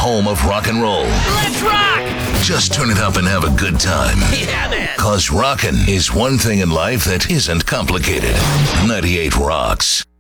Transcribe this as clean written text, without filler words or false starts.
home of rock and roll. Let's rock! Just turn it up and have a good time. Yeah, man. Cause rockin' is one thing in life that isn't complicated. 98 Rocks.